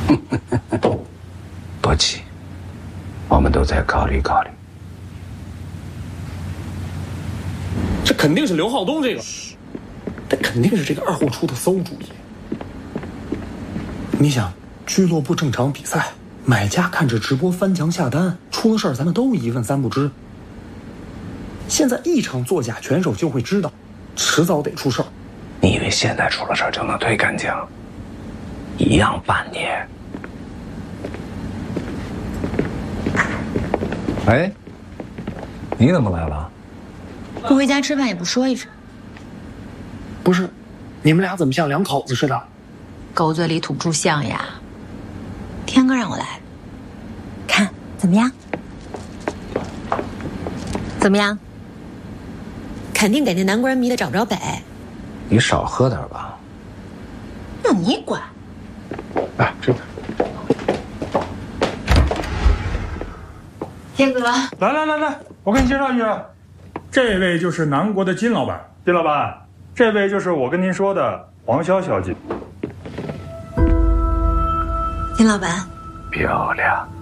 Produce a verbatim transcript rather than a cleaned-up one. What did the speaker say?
不急，我们都再考虑考虑。 这肯定是刘浩东这个，这肯定是这个二货出的馊主意。你想，俱乐部正常比赛，买家看着直播翻墙下单，出了事儿咱们都一问三不知。现在一场作假拳手就会知道，迟早得出事儿。 你以为现在出了事儿就能推干净？一样半年。 哎，你怎么来了？ 不回家吃饭也不说一声。 不是，你们俩怎么像两口子似的？ 狗嘴里吐不出象牙。天哥让我来，看怎么样？怎么样？肯定给那南国人迷得找不着北。 你少喝点吧。 让你管。 哎，这个。 天哥， 来来来来，我给你介绍一下，这位就是南国的金老板。金老板，这位就是我跟您说的黄潇小姐。 金老板， 漂亮。